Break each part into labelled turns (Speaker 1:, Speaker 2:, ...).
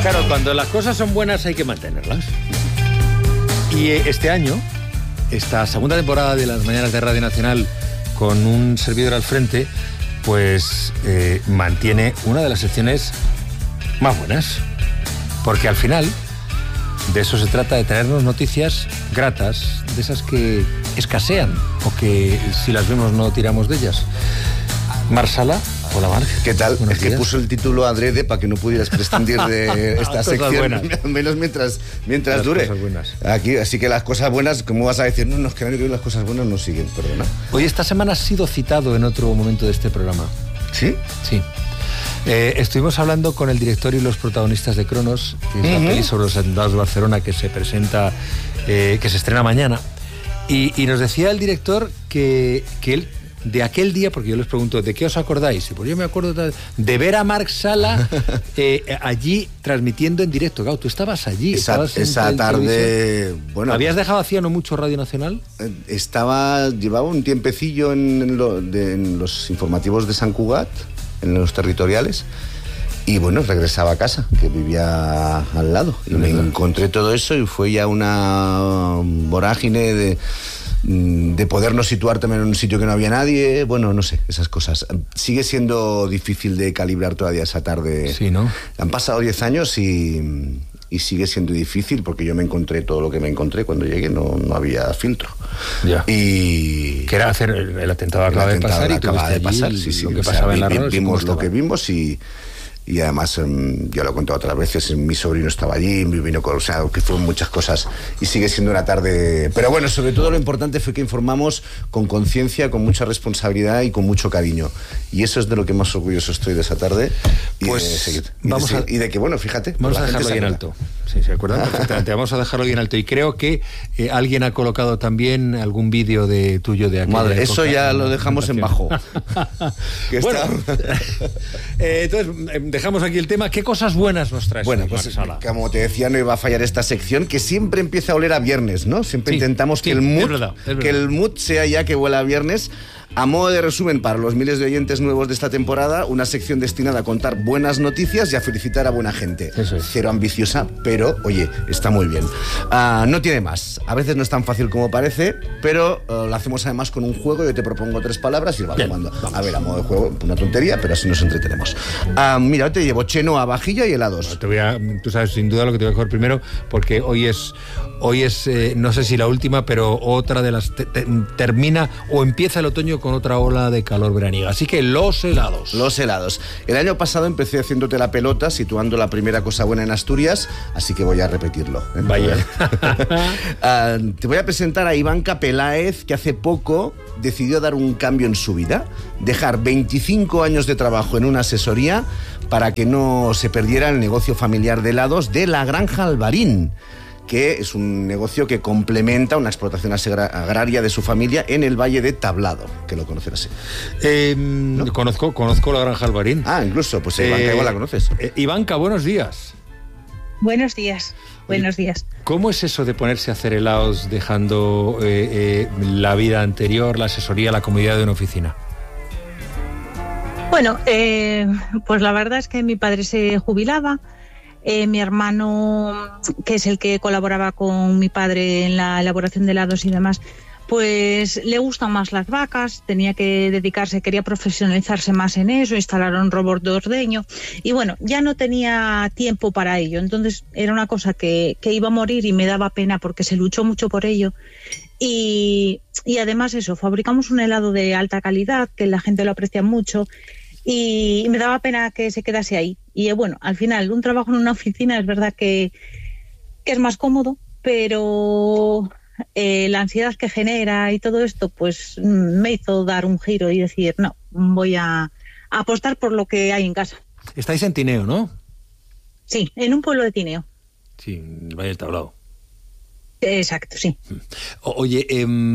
Speaker 1: Claro, cuando las cosas son buenas hay que mantenerlas. Y este año, esta segunda temporada de las Mañanas de Radio Nacional, con un servidor al frente, pues mantiene una de las secciones más buenas. Porque al final, de eso se trata, de traernos noticias gratas, de esas que escasean o que si las vemos no tiramos de ellas. Marc Sala. Hola, Marc.
Speaker 2: ¿Qué tal?
Speaker 1: Buenos
Speaker 2: días. Que puso el título adrede para que no pudieras prescindir de esta sección, al menos mientras dure.
Speaker 1: Cosas buenas.
Speaker 2: Aquí, así que las cosas buenas, ¿cómo vas a decir? No, nos quedan que las cosas buenas nos siguen, perdona.
Speaker 1: Hoy esta semana has sido citado en otro momento de este programa.
Speaker 2: ¿Sí?
Speaker 1: Sí. Estuvimos hablando con el director y los protagonistas de Cronos, que es la peli sobre los atentados de Barcelona que se presenta, que se estrena mañana. Y nos decía el director que él, de aquel día, porque yo les pregunto, ¿de qué os acordáis? Y pues yo me acuerdo de ver a Marc Sala allí transmitiendo en directo. Claro, tú estabas allí.
Speaker 2: Esa tarde, bueno...
Speaker 1: ¿Habías dejado hacía no mucho Radio Nacional?
Speaker 2: Llevaba un tiempecillo en los informativos de Sant Cugat, en los territoriales, y bueno, regresaba a casa, que vivía al lado. Y me encontré todo eso y fue ya una vorágine de podernos situar también en un sitio que no había nadie, bueno, no sé, esas cosas. Sigue siendo difícil de calibrar todavía esa tarde.
Speaker 1: Sí, ¿no?
Speaker 2: Han pasado 10 años y sigue siendo difícil porque yo me encontré todo lo que me encontré cuando llegué, no había filtro.
Speaker 1: Ya.
Speaker 2: Y...
Speaker 1: que era hacer el atentado acaba de pasar y
Speaker 2: acaba de pasar, sí,
Speaker 1: lo que pasaba en la radio.
Speaker 2: Vimos lo que vimos y además, yo lo he contado otras veces, mi sobrino estaba allí, mi vino con, o sea, que fueron muchas cosas y sigue siendo una tarde... Pero bueno, sobre todo lo importante fue que informamos con conciencia, con mucha responsabilidad y con mucho cariño. Y eso es de lo que más orgulloso estoy de esa tarde.
Speaker 1: Pues
Speaker 2: y de que, bueno, fíjate...
Speaker 1: Vamos a dejarlo bien alto. Sí, ¿se acuerdan? Perfectamente. Vamos a dejarlo bien alto. Y creo que alguien ha colocado también algún vídeo tuyo de aquella
Speaker 2: Madre,
Speaker 1: época.
Speaker 2: eso ya lo dejamos en bajo.
Speaker 1: Bueno, entonces... dejamos aquí el tema. ¿Qué cosas buenas nos traes?
Speaker 2: Bueno, pues como te decía, no iba a fallar esta sección, que siempre empieza a oler a viernes, ¿no? Siempre intentamos que el mood sea ya que huela a viernes. A modo de resumen, para los miles de oyentes nuevos de esta temporada, una sección destinada a contar buenas noticias y a felicitar a buena gente.
Speaker 1: Eso es.
Speaker 2: Cero ambiciosa, pero, oye, está muy bien. No tiene más. A veces no es tan fácil como parece, pero lo hacemos además con un juego. Yo te propongo 3 palabras y vamos jugando. A ver, a modo de juego, una tontería, pero así nos entretenemos. Mira, hoy te llevo chenoa, vajilla y helados.
Speaker 1: Tú sabes sin duda lo que te voy a coger primero, porque hoy es no sé si la última, pero otra de las... termina o empieza el otoño con otra ola de calor veraniega. Así que los helados.
Speaker 2: Los helados. El año pasado empecé haciéndote la pelota, situando la primera cosa buena en Asturias, así que voy a repetirlo.
Speaker 1: Vaya.
Speaker 2: Te voy a presentar a Ivanka Peláez, que hace poco decidió dar un cambio en su vida, dejar 25 años de trabajo en una asesoría para que no se perdiera el negocio familiar de helados de la Granja Alvarín, que es un negocio que complementa una explotación agraria de su familia en el Valle de Tablado, que lo conocerás.
Speaker 1: ¿No? Conozco la Granja Alvarín.
Speaker 2: Incluso, pues Ivanka igual la conoces.
Speaker 1: Ivanka, buenos días.
Speaker 3: Buenos días. Buenos días.
Speaker 1: ¿Cómo es eso de ponerse a hacer helados dejando la vida anterior, la asesoría, la comodidad de una oficina?
Speaker 3: Bueno, pues la verdad es que mi padre se jubilaba. Mi hermano, que es el que colaboraba con mi padre en la elaboración de helados y demás, pues le gustan más las vacas, tenía que dedicarse, quería profesionalizarse más en eso, instalar un robot de ordeño y bueno, ya no tenía tiempo para ello, entonces era una cosa que iba a morir y me daba pena porque se luchó mucho por ello. Y además eso, fabricamos un helado de alta calidad que la gente lo aprecia mucho. Y me daba pena que se quedase ahí. Y bueno, al final, un trabajo en una oficina es verdad que es más cómodo, pero la ansiedad que genera y todo esto, pues me hizo dar un giro y decir, no, voy a apostar por lo que hay en casa.
Speaker 1: Estáis en Tineo, ¿no?
Speaker 3: Sí, en un pueblo de Tineo.
Speaker 1: Sí, en el Valle del Tablado.
Speaker 3: Exacto, sí.
Speaker 1: Oye,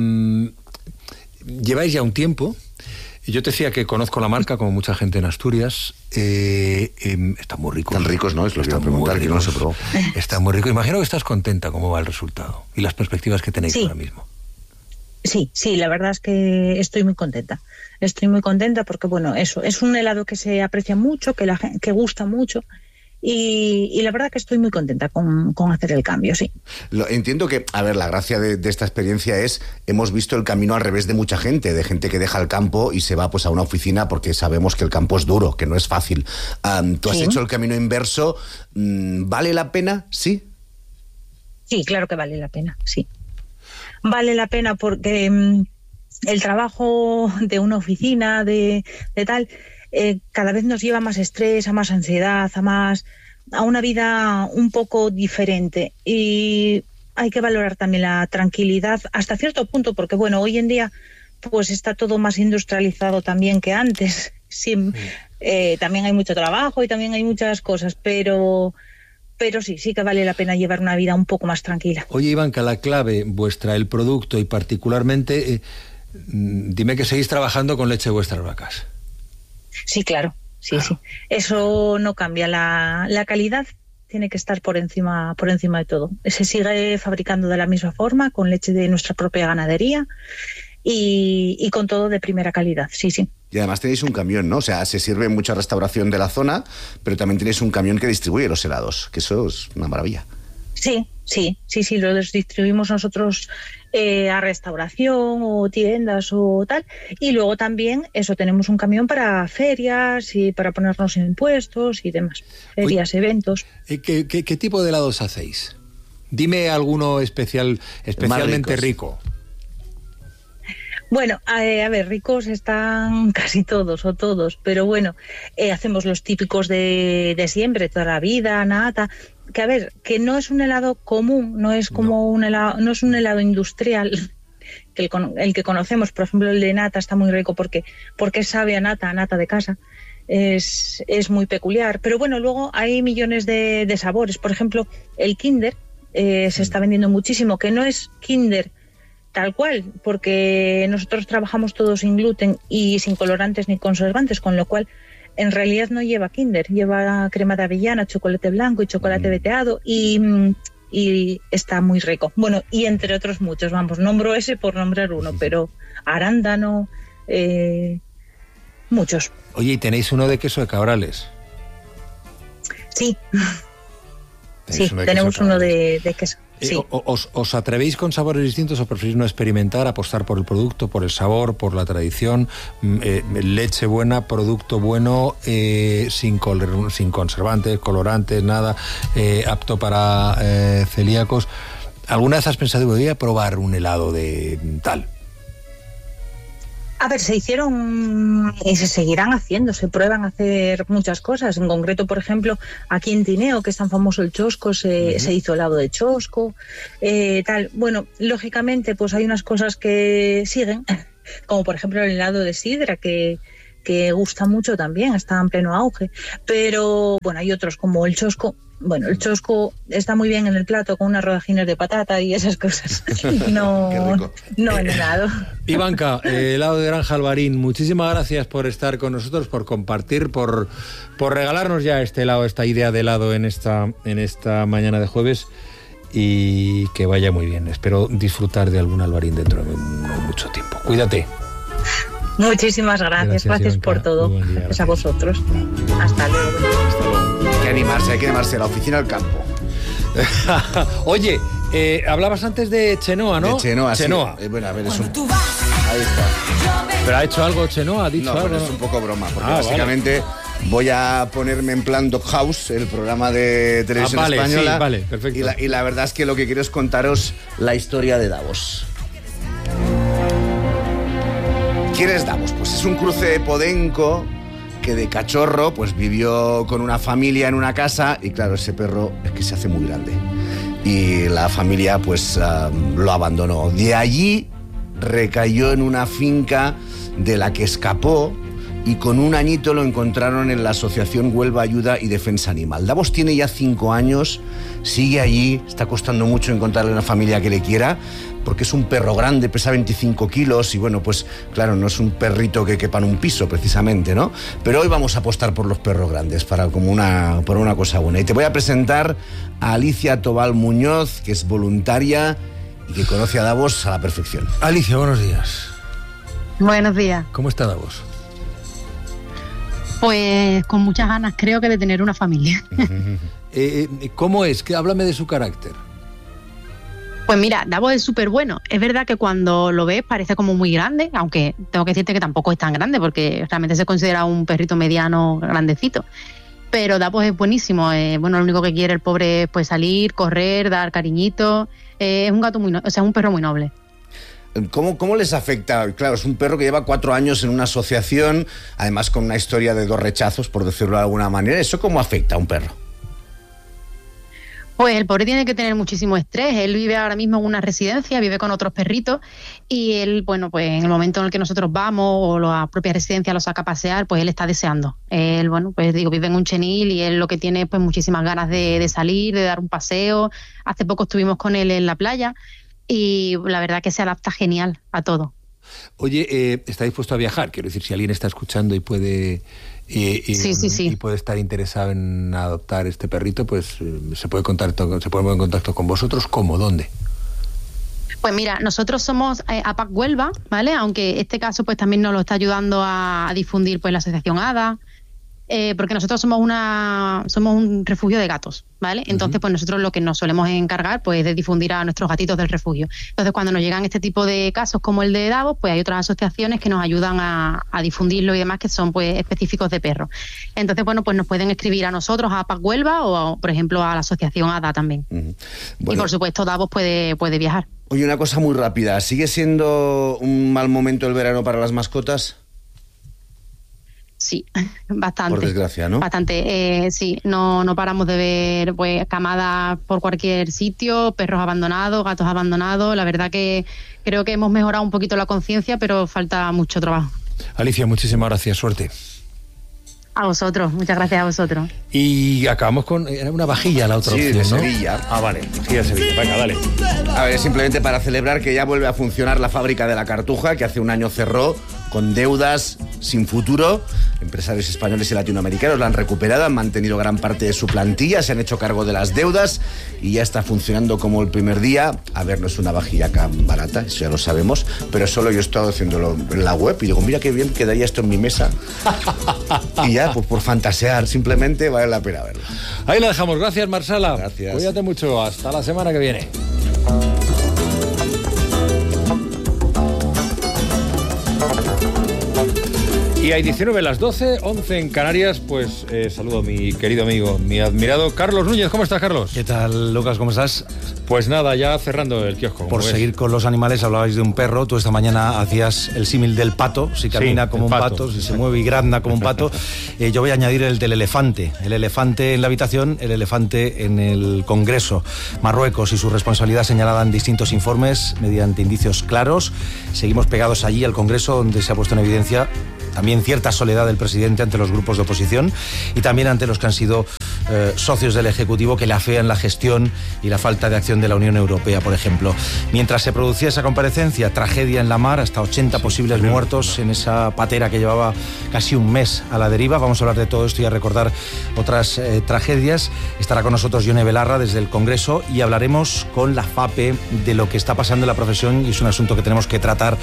Speaker 1: lleváis ya un tiempo... Yo te decía que conozco la marca, como mucha gente en Asturias. Está muy rico.
Speaker 2: Están ricos, ¿no? Es lo que iba a preguntar, que no se probó.
Speaker 1: Está muy rico. Imagino que estás contenta cómo va el resultado y las perspectivas que tenéis ahora mismo.
Speaker 3: Sí, la verdad es que estoy muy contenta. Estoy muy contenta porque, bueno, eso es un helado que se aprecia mucho, que gusta mucho y la verdad que estoy muy contenta con hacer el cambio, sí.
Speaker 2: Entiendo que, a ver, la gracia de esta experiencia es, hemos visto el camino al revés de mucha gente, de gente que deja el campo y se va pues a una oficina porque sabemos que el campo es duro, que no es fácil. Tú has hecho el camino inverso. ¿Vale la pena? ¿Sí?
Speaker 3: Sí, claro que vale la pena, sí. Vale la pena porque el trabajo de una oficina, de tal, cada vez nos lleva a más estrés, a más ansiedad, a una vida un poco diferente. Y hay que valorar también la tranquilidad hasta cierto punto, porque bueno, hoy en día pues está todo más industrializado también que antes. Sí, también hay mucho trabajo y también hay muchas cosas, pero sí que vale la pena llevar una vida un poco más tranquila.
Speaker 1: Oye, Ivanka, la clave vuestra, el producto y particularmente, dime que seguís trabajando con leche de vuestras vacas.
Speaker 3: Sí, claro, sí. Eso no cambia. La calidad tiene que estar por encima de todo. Se sigue fabricando de la misma forma, con leche de nuestra propia ganadería y con todo de primera calidad, sí.
Speaker 2: Y además tenéis un camión, ¿no? O sea, se sirve mucha restauración de la zona, pero también tenéis un camión que distribuye los helados, que eso es una maravilla.
Speaker 3: Sí, los distribuimos nosotros a restauración o tiendas o tal. Y luego también tenemos un camión para ferias y para ponernos en impuestos y demás. Ferias, eventos.
Speaker 1: ¿Qué tipo de helados hacéis? Dime alguno especialmente rico.
Speaker 3: Bueno, a ver, ricos están casi todos, pero bueno, hacemos los típicos de siempre, toda la vida, nata, que a ver, que no es un helado común, no es como un helado, no es un helado industrial, que el que conocemos, por ejemplo, el de nata está muy rico porque sabe a nata de casa, es muy peculiar, pero bueno, luego hay millones de sabores, por ejemplo, el Kinder se está vendiendo muchísimo, que no es Kinder tal cual, porque nosotros trabajamos todo sin gluten y sin colorantes ni conservantes, con lo cual en realidad no lleva Kinder, lleva crema de avellana, chocolate blanco y chocolate veteado y está muy rico. Bueno, y entre otros muchos, nombro ese por nombrar uno, pero arándano, muchos.
Speaker 1: Oye, ¿y tenéis uno de queso de Cabrales?
Speaker 3: Sí. Sí, tenemos uno de queso. Sí.
Speaker 1: ¿Os atrevéis con sabores distintos o preferís no experimentar, apostar por el producto, por el sabor, por la tradición? Leche buena, producto bueno, sin conservantes, colorantes, nada, apto para celíacos. ¿Alguna vez has pensado, voy a probar un helado de tal?
Speaker 3: A ver, se hicieron y se seguirán haciendo, se prueban a hacer muchas cosas. En concreto, por ejemplo, aquí en Tineo, que es tan famoso el chosco, se hizo helado de chosco, tal. Bueno, lógicamente, pues hay unas cosas que siguen, como por ejemplo el helado de sidra, que gusta mucho también, está en pleno auge. Pero, bueno, hay otros como el chosco. Bueno, el chosco está muy bien en el plato con unas rodajinas de patata y esas cosas. No en helado.
Speaker 1: Ivanka, helado de Granja Alvarín, muchísimas gracias por estar con nosotros, por compartir, por regalarnos ya este helado, esta idea de helado en esta mañana de jueves, y que vaya muy bien. Espero disfrutar de algún Alvarín dentro de mucho tiempo. Cuídate.
Speaker 3: Muchísimas gracias por todo. Gracias a vosotros. Hasta luego.
Speaker 2: Hay que animarse a la oficina al campo.
Speaker 1: Oye, hablabas antes de Chenoa, ¿no?
Speaker 2: De Chenoa,
Speaker 1: Chenoa.
Speaker 2: Sí. Bueno, a ver, es un... Ahí está.
Speaker 1: ¿Pero ha hecho algo Chenoa? ¿Ha dicho algo?
Speaker 2: No, es un poco broma, porque básicamente voy a ponerme en plan Dog House, el programa de televisión española.
Speaker 1: Sí, vale, perfecto.
Speaker 2: Y la verdad es que lo que quiero es contaros la historia de Davos. ¿Quién es Davos? Pues es un cruce de podenco que de cachorro pues vivió con una familia en una casa y claro, ese perro es que se hace muy grande y la familia pues lo abandonó. De allí recayó en una finca de la que escapó y con un añito lo encontraron en la asociación Huelva Ayuda y Defensa Animal. Davos tiene ya 5 años, sigue allí, está costando mucho encontrarle una familia que le quiera, porque es un perro grande, pesa 25 kilos y bueno, pues claro, no es un perrito que quepa en un piso precisamente, ¿no? Pero hoy vamos a apostar por los perros grandes, por una cosa buena. Y te voy a presentar a Alicia Tobal Muñoz, que es voluntaria y que conoce a Davos a la perfección.
Speaker 1: Alicia, buenos días.
Speaker 4: Buenos días.
Speaker 1: ¿Cómo está Davos?
Speaker 4: Pues con muchas ganas, creo que de tener una familia.
Speaker 1: ¿Cómo es? Háblame de su carácter.
Speaker 4: Pues mira, Davos es súper bueno. Es verdad que cuando lo ves parece como muy grande, aunque tengo que decirte que tampoco es tan grande, porque realmente se considera un perrito mediano grandecito. Pero Davos es buenísimo. Bueno, lo único que quiere el pobre es pues salir, correr, dar cariñito. Es un gato un perro muy noble.
Speaker 2: ¿Cómo les afecta? Claro, es un perro que lleva 4 años en una asociación, además con una historia de 2 rechazos, por decirlo de alguna manera. ¿Eso cómo afecta a un perro?
Speaker 4: Pues el pobre tiene que tener muchísimo estrés. Él vive ahora mismo en una residencia, vive con otros perritos y él, bueno, pues en el momento en el que nosotros vamos o la propia residencia lo saca a pasear, pues él está deseando. Él, bueno, pues digo, vive en un chenil y él lo que tiene pues muchísimas ganas de salir, de dar un paseo. Hace poco estuvimos con él en la playa y la verdad que se adapta genial a todo.
Speaker 1: Oye, ¿está dispuesto a viajar? Quiero decir, si alguien está escuchando y puede...
Speaker 4: Sí.
Speaker 1: Y puede estar interesado en adoptar este perrito, pues se puede poner en contacto con vosotros. ¿Cómo? ¿Dónde?
Speaker 4: Pues mira, nosotros somos APAC Huelva, ¿vale? Aunque este caso pues también nos lo está ayudando a difundir pues la asociación ADA, porque nosotros somos un refugio de gatos, ¿vale? Entonces pues nosotros lo que nos solemos encargar pues de difundir a nuestros gatitos del refugio. Entonces cuando nos llegan este tipo de casos como el de Davos, pues hay otras asociaciones que nos ayudan a difundirlo y demás, que son pues específicos de perros. Entonces bueno, pues nos pueden escribir a nosotros, a APAC Huelva o por ejemplo a la asociación ADA también.
Speaker 2: Bueno,
Speaker 4: y por supuesto Davos puede viajar.
Speaker 2: Oye, una cosa muy rápida, ¿sigue siendo un mal momento el verano para las mascotas?
Speaker 4: Sí, bastante.
Speaker 2: Por desgracia, ¿no?
Speaker 4: Bastante, sí. No paramos de ver pues camadas por cualquier sitio, perros abandonados, gatos abandonados. La verdad que creo que hemos mejorado un poquito la conciencia, pero falta mucho trabajo.
Speaker 1: Alicia, muchísimas gracias, suerte.
Speaker 4: A vosotros, muchas gracias a vosotros.
Speaker 1: Y acabamos con... Era una vajilla la otra opción,
Speaker 2: de
Speaker 1: ¿no?
Speaker 2: Sevilla.
Speaker 1: Ah, vale, vajilla de Sevilla. Venga, dale.
Speaker 2: A ver, simplemente para celebrar que ya vuelve a funcionar la fábrica de la Cartuja, que hace un año cerró con deudas sin futuro. Empresarios españoles y latinoamericanos la han recuperado, han mantenido gran parte de su plantilla, se han hecho cargo de las deudas y ya está funcionando como el primer día. A ver, no es una vajilla tan barata, eso ya lo sabemos, pero solo yo he estado haciéndolo en la web y digo, mira qué bien quedaría esto en mi mesa. Y ya, pues por fantasear, simplemente vale la pena verlo.
Speaker 1: Ahí la dejamos. Gracias, Marsala.
Speaker 2: Gracias.
Speaker 1: Cuídate mucho. Hasta la semana que viene. Y hay 19 a las 12, 11 en Canarias, pues saludo a mi querido amigo, mi admirado Carlos Núñez. ¿Cómo estás, Carlos?
Speaker 5: ¿Qué tal, Lucas? ¿Cómo estás?
Speaker 1: Pues nada, ya cerrando el kiosco.
Speaker 5: Por seguir con los animales, hablabais de un perro. Tú esta mañana hacías el símil del pato. Si camina como un pato, si se mueve y grazna como un pato. Yo voy a añadir el del elefante. El elefante en la habitación, el elefante en el Congreso. Marruecos y su responsabilidad señalada en distintos informes mediante indicios claros. Seguimos pegados allí al Congreso, donde se ha puesto en evidencia también cierta soledad del presidente ante los grupos de oposición y también ante los que han sido socios del Ejecutivo, que le afean la gestión y la falta de acción de la Unión Europea, por ejemplo. Mientras se producía esa comparecencia, tragedia en la mar, hasta 80 posibles muertos en esa patera que llevaba casi un mes a la deriva. Vamos a hablar de todo esto y a recordar otras tragedias. Estará con nosotros Yone Belarra desde el Congreso y hablaremos con la FAPE de lo que está pasando en la profesión, y es un asunto que tenemos que tratar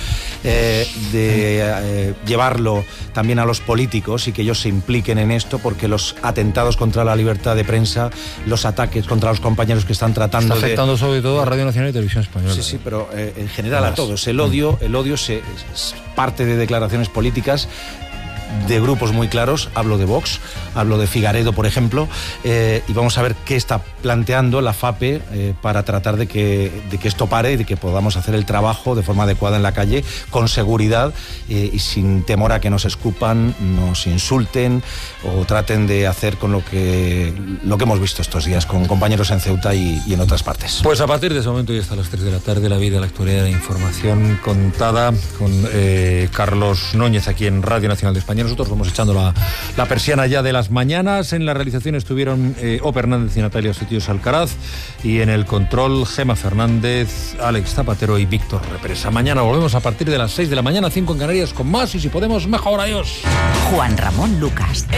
Speaker 5: de llevarlo también a los políticos y que ellos se impliquen en esto, porque los atentados contra la libertad de prensa, los ataques contra los compañeros que están tratando
Speaker 1: está afectando sobre todo a Radio Nacional y Televisión Española.
Speaker 5: Sí, pero en general a todos. El odio es parte de declaraciones políticas de grupos muy claros. Hablo de Vox, hablo de Figaredo, por ejemplo, y vamos a ver qué está planteando la FAPE para tratar de que esto pare y de que podamos hacer el trabajo de forma adecuada en la calle, con seguridad y sin temor a que nos escupan, nos insulten o traten de hacer con lo que hemos visto estos días con compañeros en Ceuta y en otras partes.
Speaker 1: Pues a partir de ese momento y hasta las 3 de la tarde, la vida, la actualidad, la información contada con Carlos Núñez aquí en Radio Nacional de España. Nosotros vamos echando la persiana ya de las mañanas. En la realización estuvieron Ope Hernández y Natalia Sotillos Alcaraz, y en el control Gema Fernández, Alex Zapatero y Víctor Represa. Mañana volvemos a partir de las 6 de la mañana, 5 en Canarias, con más y si podemos mejor. Adiós.
Speaker 6: Juan Ramón Lucas.